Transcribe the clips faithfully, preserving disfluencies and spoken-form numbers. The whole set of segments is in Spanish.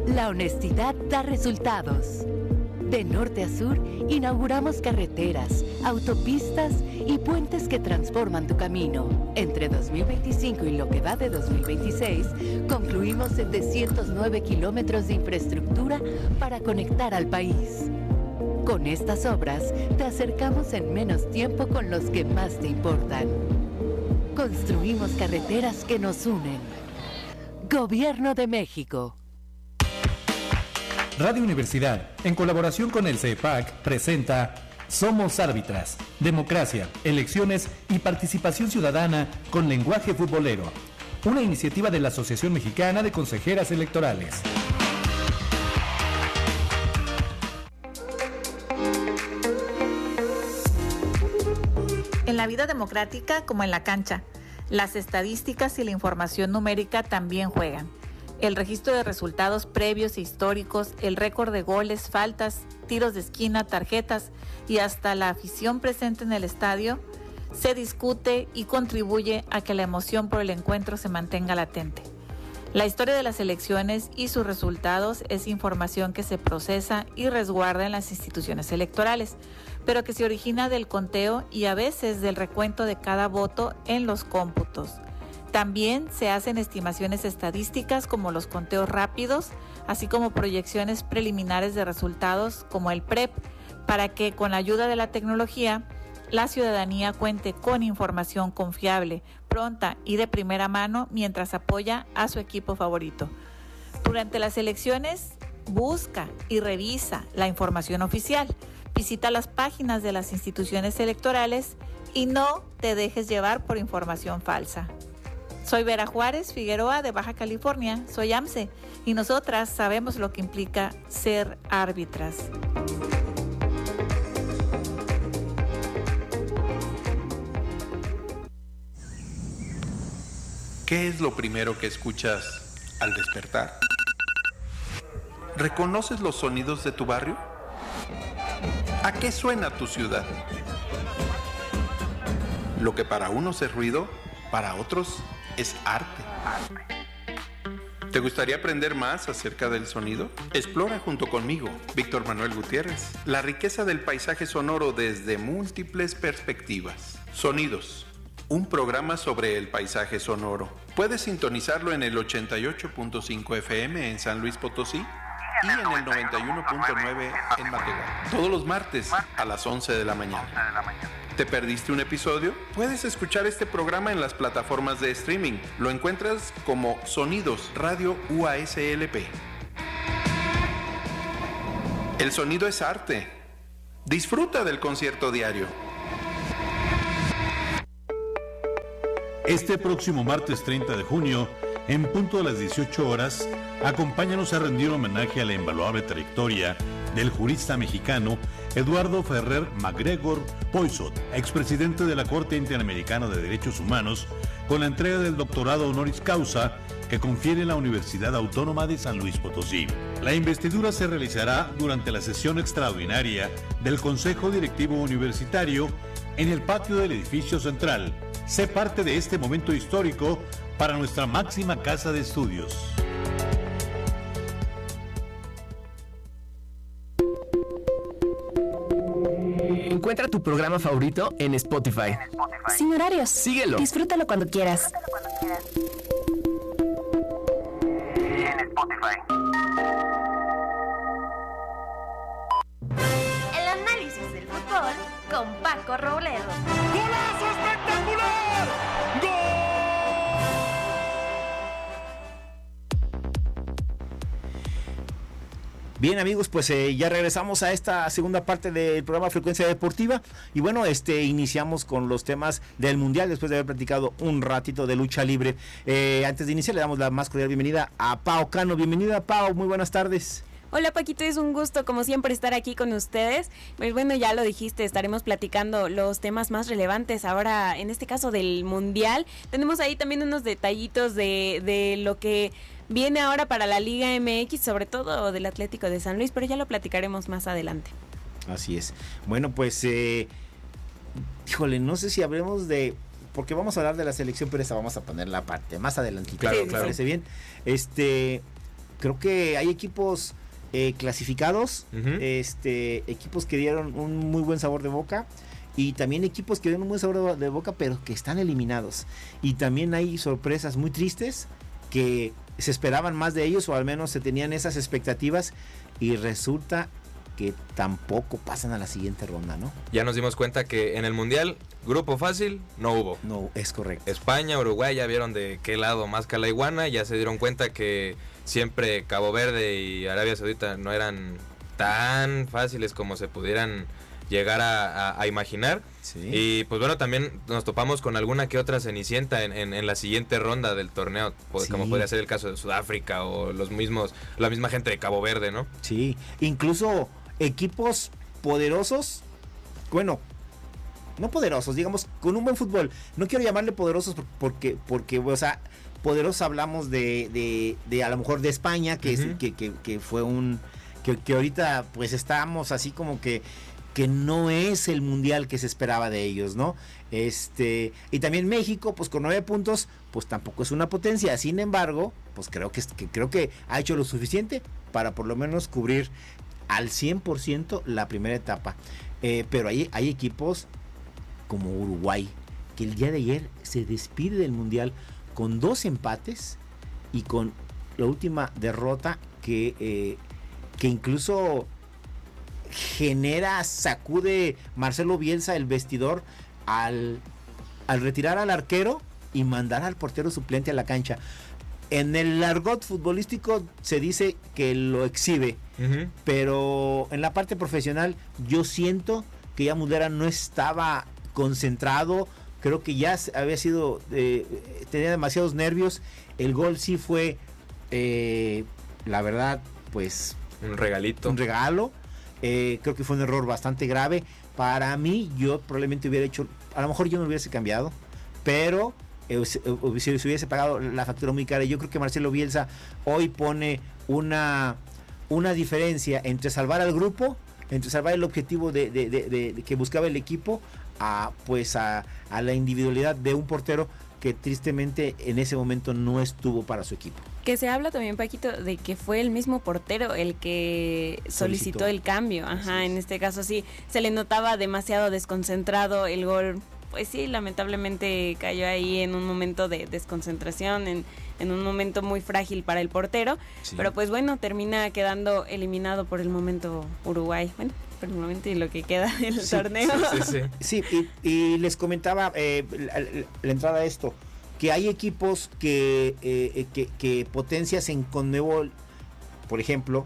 La honestidad da resultados. De norte a sur, inauguramos carreteras, autopistas y puentes que transforman tu camino. Entre dos mil veinticinco y lo que va de dos mil veintiséis, concluimos setecientos nueve kilómetros de infraestructura para conectar al país. Con estas obras, te acercamos en menos tiempo con los que más te importan. Construimos carreteras que nos unen. Gobierno de México. Radio Universidad, en colaboración con el C E P A C, presenta Somos Árbitras, Democracia, Elecciones y Participación Ciudadana con Lenguaje Futbolero, una iniciativa de la Asociación Mexicana de Consejeras Electorales. En la vida democrática como en la cancha, las estadísticas y la información numérica también juegan. El registro de resultados previos e históricos, el récord de goles, faltas, tiros de esquina, tarjetas y hasta la afición presente en el estadio se discute y contribuye a que la emoción por el encuentro se mantenga latente. La historia de las elecciones y sus resultados es información que se procesa y resguarda en las instituciones electorales, pero que se origina del conteo y a veces del recuento de cada voto en los cómputos. También se hacen estimaciones estadísticas como los conteos rápidos, así como proyecciones preliminares de resultados como el P R E P, para que con la ayuda de la tecnología, la ciudadanía cuente con información confiable, pronta y de primera mano mientras apoya a su equipo favorito. Durante las elecciones, busca y revisa la información oficial, visita las páginas de las instituciones electorales y no te dejes llevar por información falsa. Soy Vera Juárez Figueroa de Baja California, soy A M C E y nosotras sabemos lo que implica ser árbitras. ¿Qué es lo primero que escuchas al despertar? ¿Reconoces los sonidos de tu barrio? ¿A qué suena tu ciudad? Lo que para unos es ruido, para otros es arte. ¿Te gustaría aprender más acerca del sonido? Explora junto conmigo, Víctor Manuel Gutiérrez, la riqueza del paisaje sonoro desde múltiples perspectivas. Sonidos, un programa sobre el paisaje sonoro. Puedes sintonizarlo en el ochenta y ocho punto cinco F M en San Luis Potosí y en el noventa y uno punto nueve en Matehuala, todos los martes a las once de la mañana. ¿Te perdiste un episodio? Puedes escuchar este programa en las plataformas de streaming. Lo encuentras como Sonidos Radio U A S L P. El sonido es arte. Disfruta del concierto diario. Este próximo martes treinta de junio, en punto de las dieciocho horas, acompáñanos a rendir homenaje a la invaluable trayectoria del jurista mexicano Eduardo Ferrer MacGregor Poisot, expresidente de la Corte Interamericana de Derechos Humanos, con la entrega del doctorado honoris causa que confiere la Universidad Autónoma de San Luis Potosí. La investidura se realizará durante la sesión extraordinaria del Consejo Directivo Universitario en el patio del edificio central. Sé parte de este momento histórico para nuestra máxima casa de estudios. Encuentra tu programa favorito en Spotify. Sin horarios. Síguelo. Disfrútalo cuando quieras. En Spotify. El análisis del fútbol con Paco Robledo. ¡Golazo espectacular! ¡Gol! Bien, amigos, pues eh, ya regresamos a esta segunda parte del programa Frecuencia Deportiva y bueno, este iniciamos con los temas del Mundial después de haber platicado un ratito de lucha libre. Eh, antes de iniciar le damos la más cordial bienvenida a Pao Cano. Bienvenida, Pao, muy buenas tardes. Hola Paquito, es un gusto como siempre estar aquí con ustedes. Pues bueno, ya lo dijiste, estaremos platicando los temas más relevantes ahora, en este caso del Mundial. Tenemos ahí también unos detallitos de, de lo que viene ahora para la Liga M X, sobre todo del Atlético de San Luis, pero ya lo platicaremos más adelante. Así es. Bueno, pues, eh, híjole, no sé si hablemos de... porque vamos a hablar de la selección, pero esa vamos a poner la parte más adelantito. Claro, ¿Me claro. parece bien? Este... creo que hay equipos eh, clasificados, uh-huh. este, equipos que dieron un muy buen sabor de boca y también equipos que dieron un buen sabor de boca pero que están eliminados. Y también hay sorpresas muy tristes que se esperaban más de ellos o al menos se tenían esas expectativas y resulta que tampoco pasan a la siguiente ronda, ¿no? Ya nos dimos cuenta que en el Mundial, grupo fácil, no hubo. No, es correcto. España, Uruguay, ya vieron de qué lado más que la iguana, ya se dieron cuenta que siempre Cabo Verde y Arabia Saudita no eran tan fáciles como se pudieran llegar a, a, a imaginar. Sí. Y pues bueno, también nos topamos con alguna que otra cenicienta en, en, en la siguiente ronda del torneo, pues, sí. como podría ser el caso de Sudáfrica o los mismos, la misma gente de Cabo Verde, ¿no? Sí, incluso equipos poderosos, bueno, no poderosos, digamos, con un buen fútbol. No quiero llamarle poderosos porque, porque o sea, poderosos hablamos de, de, de a lo mejor de España, que, uh-huh. es, que, que, que fue un, que, que ahorita pues estamos así como que que no es el mundial que se esperaba de ellos, ¿no? Este, y también México, pues con nueve puntos, pues tampoco es una potencia. Sin embargo, pues creo que, que creo que ha hecho lo suficiente para por lo menos cubrir al cien por ciento la primera etapa. Eh, pero hay, hay equipos como Uruguay, que el día de ayer se despide del mundial con dos empates y con la última derrota que, eh, que incluso genera, sacude Marcelo Bielsa el vestidor al, al retirar al arquero y mandar al portero suplente a la cancha. En el argot futbolístico se dice que lo exhibe, uh-huh. pero en la parte profesional yo siento que ya Muslera no estaba concentrado, creo que ya había sido, eh, tenía demasiados nervios. El gol sí fue, eh, la verdad, pues un regalito, un regalo. Eh, creo que fue un error bastante grave. Para mí, yo probablemente hubiera hecho, a lo mejor yo no hubiese cambiado, pero eh, si, si hubiese pagado la factura muy cara. Yo creo que Marcelo Bielsa hoy pone una, una diferencia entre salvar al grupo, entre salvar el objetivo de, de, de, de, de que buscaba el equipo, a pues a, a la individualidad de un portero que tristemente en ese momento no estuvo para su equipo. Que se habla también, Paquito, de que fue el mismo portero el que solicitó, solicitó el cambio. Ajá, en este caso sí, se le notaba demasiado desconcentrado. El gol, pues sí, lamentablemente cayó ahí en un momento de desconcentración, en, en un momento muy frágil para el portero. Sí. Pero pues bueno, termina quedando eliminado por el momento Uruguay. Bueno, por el momento y lo que queda del sí, torneo. Sí, sí, sí. sí y, y les comentaba eh, la, la entrada a esto, que hay equipos que, eh, que, que potencias en Conmebol, por ejemplo,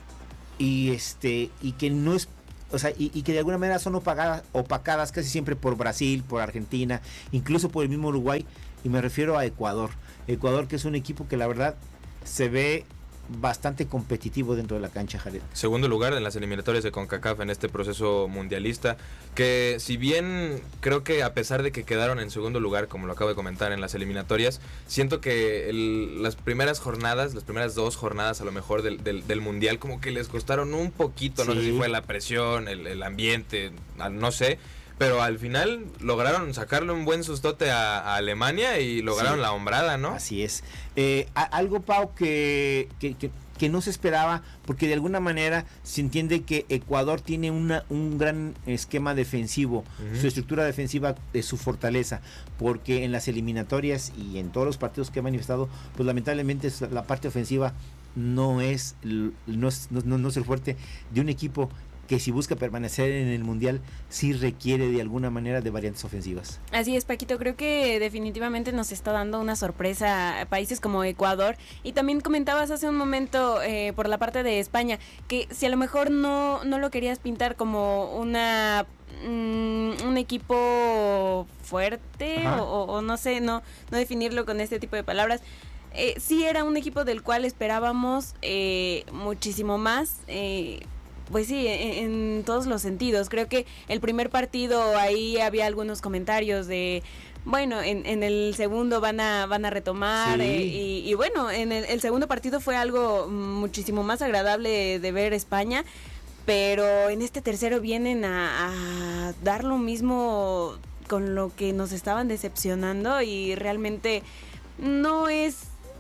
y este y que no es, o sea, y, y que de alguna manera son opacadas, opacadas casi siempre por Brasil, por Argentina, incluso por el mismo Uruguay, y me refiero a Ecuador. Ecuador, que es un equipo que la verdad se ve bastante competitivo dentro de la cancha, Jared. Segundo lugar en las eliminatorias de CONCACAF en este proceso mundialista, que si bien creo que a pesar de que quedaron en segundo lugar, como lo acabo de comentar en las eliminatorias, siento que el, las primeras jornadas, las primeras dos jornadas a lo mejor del, del, del mundial como que les costaron un poquito, sí. No sé si fue la presión, el, el ambiente, no sé, pero al final lograron sacarle un buen sustote a, a Alemania y lograron sí. la hombrada, ¿no? Así es. Eh, a, algo, Pau, que, que, que, que no se esperaba, porque de alguna manera se entiende que Ecuador tiene una, un gran esquema defensivo, uh-huh. su estructura defensiva es su fortaleza, porque en las eliminatorias y en todos los partidos que ha manifestado, pues lamentablemente la parte ofensiva no es, no es, no, no es el fuerte de un equipo que si busca permanecer en el mundial sí requiere de alguna manera de variantes ofensivas. Así es, Paquito, creo que definitivamente nos está dando una sorpresa a países como Ecuador, y también comentabas hace un momento eh, por la parte de España, que si a lo mejor no, no lo querías pintar como una mm, un equipo fuerte o, o no sé, no, no definirlo con este tipo de palabras. Eh, sí era un equipo del cual esperábamos eh, muchísimo más, eh, pues sí, en, en todos los sentidos. Creo que el primer partido ahí había algunos comentarios de, bueno, en, en el segundo van a van a retomar, sí. eh, y, y bueno, en el, el segundo partido fue algo muchísimo más agradable de ver España, pero en este tercero vienen a, a dar lo mismo con lo que nos estaban decepcionando, y realmente no es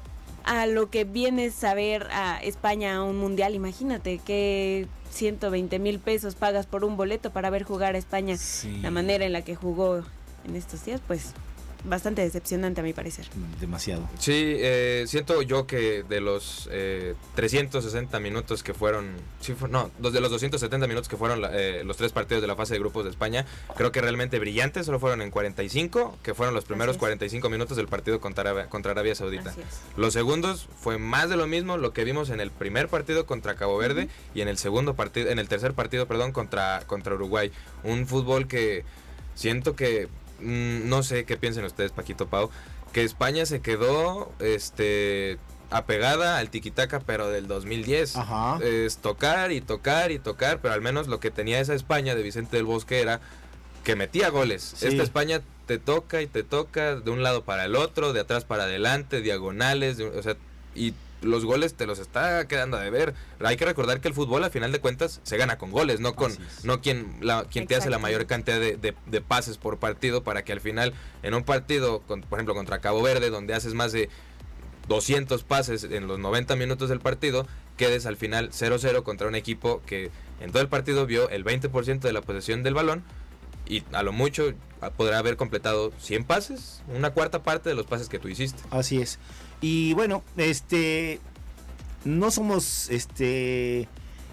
a lo que vienes a ver a España a un mundial. Imagínate que ciento veinte mil pesos pagas por un boleto para ver jugar a España. Sí. La manera en la que jugó en estos días, pues bastante decepcionante a mi parecer. Demasiado. Sí, eh, siento yo que de los eh, trescientos sesenta minutos que fueron, sí, fue, no, de los doscientos setenta minutos que fueron eh, los tres partidos de la fase de grupos de España, creo que realmente brillantes solo fueron en cuarenta y cinco, que fueron los primeros cuarenta y cinco minutos del partido contra Arabia, contra Arabia Saudita. Los segundos fue más de lo mismo lo que vimos en el primer partido contra Cabo Verde uh-huh. y en el segundo partido, en el tercer partido, perdón, contra, contra Uruguay. Un fútbol que siento que no sé qué piensen ustedes, Paquito, Pau, que España se quedó este apegada al tiquitaca, pero del dos mil diez. Ajá. Es tocar y tocar y tocar, pero al menos lo que tenía esa España de Vicente del Bosque era que metía goles. Sí. Esta España te toca y te toca de un lado para el otro, de atrás para adelante, diagonales, de, o sea, y los goles te los está quedando a deber. Hay que recordar que el fútbol, a final de cuentas, se gana con goles, no con no quien la, quien te hace la mayor cantidad de, de, de pases por partido, para que al final, en un partido, con, por ejemplo, contra Cabo Verde, donde haces más de doscientos pases en los noventa minutos del partido, quedes al final cero cero contra un equipo que en todo el partido vio el veinte por ciento de la posesión del balón y a lo mucho podrá haber completado cien pases, una cuarta parte de los pases que tú hiciste. Así es. Y bueno, este no somos este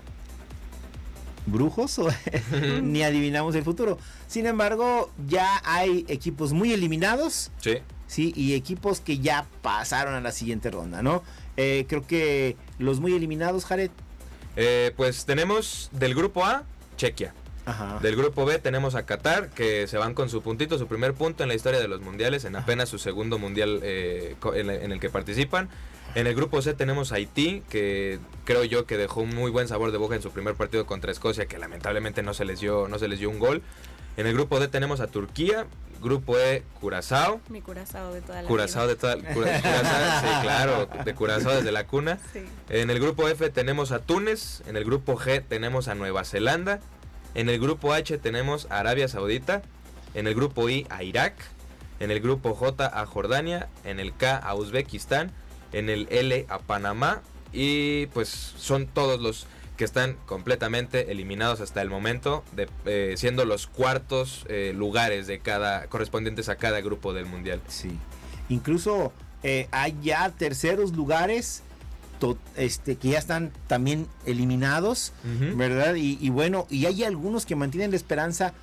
brujos o ni adivinamos el futuro. Sin embargo, ya hay equipos muy eliminados. Sí. Sí, y equipos que ya pasaron a la siguiente ronda, ¿no? Eh, creo que los muy eliminados, Jared. Eh, pues tenemos del grupo A, Chequia. Ajá. Del grupo B tenemos a Qatar, que se van con su puntito, su primer punto en la historia de los mundiales, en apenas su segundo mundial eh, en, en el que participan. En el grupo C tenemos a Haití, que creo yo que dejó un muy buen sabor de boca en su primer partido contra Escocia, que lamentablemente no se les dio, no se les dio un gol. En el grupo D tenemos a Turquía. Grupo E, Curazao. Mi Curazao de toda la Curazao de toda Cura, Curazao, sí, claro, de Curazao desde la cuna. Sí. En el grupo F tenemos a Túnez. En el grupo G tenemos a Nueva Zelanda. En el grupo H tenemos a Arabia Saudita. En el grupo I a Irak. En el grupo J a Jordania. En el K a Uzbekistán. En el L a Panamá. Y pues son todos los que están completamente eliminados hasta el momento, de, eh, siendo los cuartos eh, lugares de cada correspondientes a cada grupo del mundial. Sí. Incluso eh, hay ya terceros lugares to, este, que ya están también eliminados, uh-huh. ¿verdad? Y, y bueno, y hay algunos que mantienen la esperanza.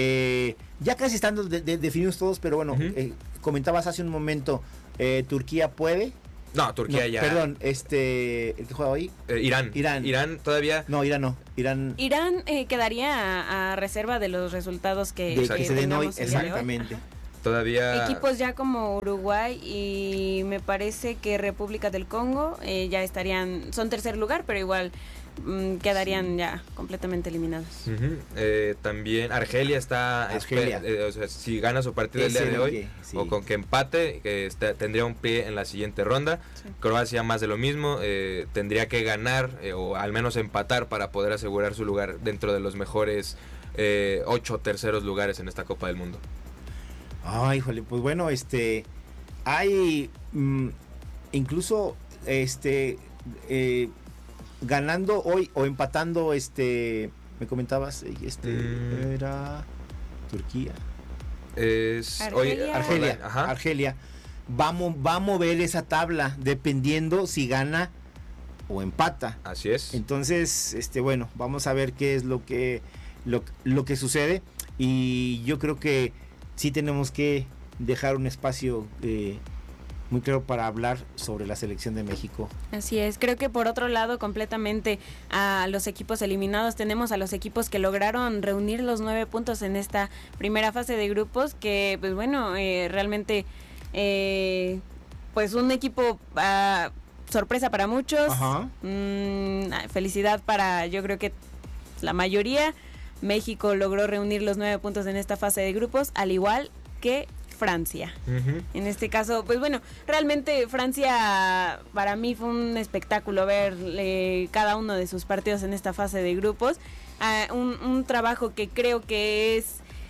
Eh, ya casi están de, de, definidos todos, pero bueno, uh-huh. eh, comentabas hace un momento, eh, Turquía puede. No, Turquía no, ya. Perdón, este, ¿el que juega hoy? Eh, Irán. Irán. Irán todavía. No, Irán no. Irán. Irán eh, quedaría a, a reserva de los resultados que, de, que se den hoy. Exactamente. Hoy. Todavía. Equipos ya como Uruguay y me parece que República del Congo eh, ya estarían, son tercer lugar, pero igual mmm, quedarían sí. ya completamente eliminados. Uh-huh. Eh, también Argelia está, Argelia. Esper, eh, o sea, si gana su partido el día de hoy que, sí. o con que empate, que está, tendría un pie en la siguiente ronda. Sí. Croacia más de lo mismo, eh, tendría que ganar eh, o al menos empatar para poder asegurar su lugar dentro de los mejores eh, ocho terceros lugares en esta Copa del Mundo. Ay, híjole, pues bueno, este, hay mmm, incluso, este, eh, ganando hoy o empatando, este, me comentabas, este, mm. era Turquía. Es Argelia. Hoy, Argelia, Ajá. Argelia, vamos, va a mover esa tabla dependiendo si gana o empata. Así es. Entonces, este, bueno, vamos a ver qué es lo que, lo, lo que sucede y yo creo que sí tenemos que dejar un espacio eh, muy claro para hablar sobre la selección de México. Así es, creo que por otro lado completamente a los equipos eliminados tenemos a los equipos que lograron reunir los nueve puntos en esta primera fase de grupos, que pues bueno, eh, realmente eh, pues un equipo uh, sorpresa para muchos, mm, felicidad para yo creo que la mayoría. México logró reunir los nueve puntos en esta fase de grupos, al igual que Francia. Uh-huh. En este caso, pues bueno, realmente Francia para mí fue un espectáculo ver eh, cada uno de sus partidos en esta fase de grupos. Uh, un, un trabajo que creo que es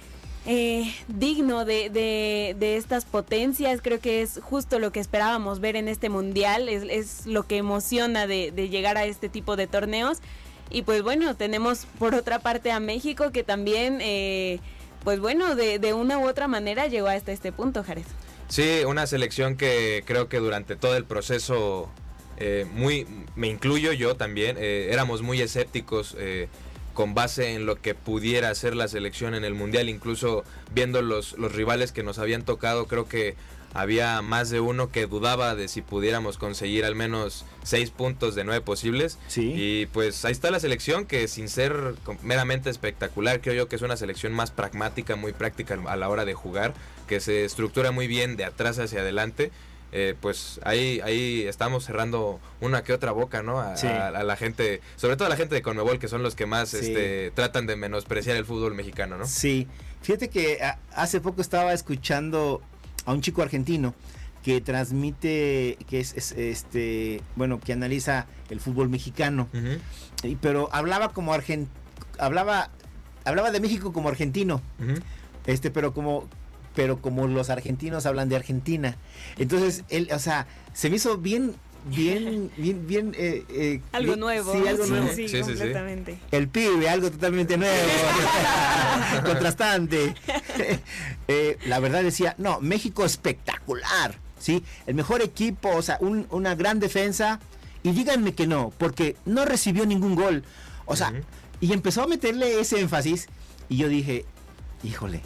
eh, digno de, de, de estas potencias. Creo que es justo lo que esperábamos ver en este mundial, es, es lo que emociona de, de llegar a este tipo de torneos. Y pues bueno, tenemos por otra parte a México, que también, eh, pues bueno, de, de una u otra manera llegó hasta este punto, Jared. Sí, una selección que creo que durante todo el proceso, eh, muy, me incluyo yo también, eh, éramos muy escépticos, eh, con base en lo que pudiera hacer la selección en el Mundial, incluso viendo los, los rivales que nos habían tocado, creo que había más de uno que dudaba de si pudiéramos conseguir al menos seis puntos de nueve posibles. Sí. Y pues ahí está la selección, que sin ser meramente espectacular, creo yo que es una selección más pragmática, muy práctica a la hora de jugar, que se estructura muy bien de atrás hacia adelante. Eh, pues ahí ahí estamos cerrando una que otra boca, ¿no? A, sí. a, a la gente, sobre todo a la gente de Conmebol, que son los que más sí. este, tratan de menospreciar el fútbol mexicano, ¿no? Sí, fíjate que a, hace poco estaba escuchando a un chico argentino que transmite, que es, es este, bueno, que analiza el fútbol mexicano, uh-huh. y, pero hablaba como argent, hablaba, hablaba de México como argentino, uh-huh. este, pero como pero como los argentinos hablan de Argentina. Entonces, él, o sea, se me hizo bien, bien, bien, bien... Eh, eh, algo bien, nuevo. Sí, algo sí, nuevo. Sí, sí, completamente. Sí, sí. El pibe, algo totalmente nuevo. Contrastante. eh, la verdad decía, no, México espectacular, ¿sí? El mejor equipo, o sea, un, una gran defensa. Y díganme que no, porque no recibió ningún gol. O sea, uh-huh. y empezó a meterle ese énfasis. Y yo dije... Híjole.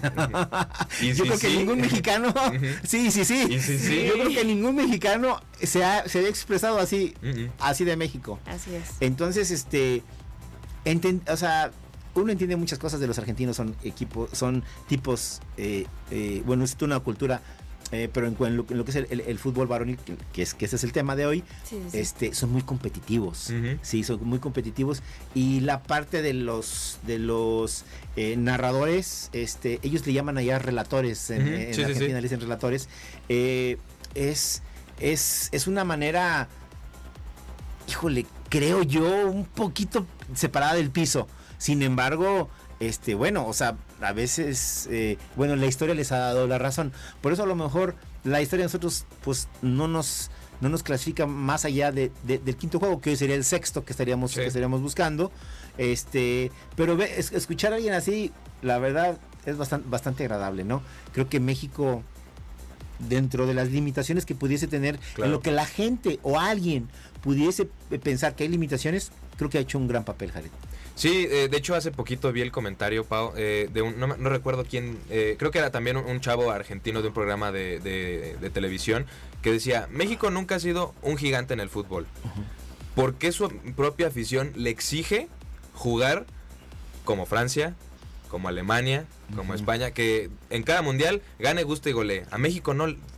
¿Y yo sí, creo que sí? ningún mexicano. Uh-huh. sí, sí, sí. ¿Y sí, sí? Yo creo que ningún mexicano se ha, se ha expresado así, uh-huh. así de México. Así es. Entonces, este, enten, o sea, uno entiende muchas cosas de los argentinos, son equipos, son tipos, eh, eh, bueno, es una cultura. Eh, pero en, en, lo, en lo que es el, el, el fútbol varonil, que, que es que ese es el tema de hoy, sí, sí. este son muy competitivos, uh-huh. sí, son muy competitivos, y la parte de los de los eh, narradores, este, ellos le llaman allá relatores, en, uh-huh. en sí, Argentina sí, sí. le dicen relatores, eh, es, es, es una manera, híjole, creo yo, un poquito separada del piso. Sin embargo, este, bueno, o sea, a veces, eh, bueno, la historia les ha dado la razón. Por eso a lo mejor la historia de nosotros, pues, no nos, no nos clasifica más allá de, de, del quinto juego, que hoy sería el sexto que estaríamos, sí. que estaríamos buscando. Este, pero ve, es, escuchar a alguien así, la verdad, es bastante, bastante agradable, ¿no? Creo que México, dentro de las limitaciones que pudiese tener, claro. en lo que la gente o alguien pudiese pensar que hay limitaciones, creo que ha hecho un gran papel, Jared. Sí, eh, de hecho hace poquito vi el comentario, Pau, eh, de un, no, no recuerdo quién, eh, creo que era también un, un chavo argentino de un programa de, de, de televisión, que decía, México nunca ha sido un gigante en el fútbol. Uh-huh. ¿Por qué su propia afición le exige jugar como Francia, como Alemania, como uh-huh. España, que en cada mundial gane, guste y golee? A México no...